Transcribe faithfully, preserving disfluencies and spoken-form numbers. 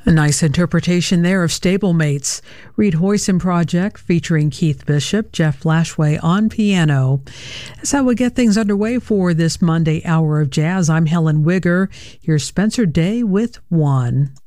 A nice interpretation there of Stablemates. Reed Hoyson Project featuring Keith Bishop, Jeff Lashway on piano. That's how we get things underway for this Monday hour of jazz. I'm Helen Wigger. Here's Spencer Day with One.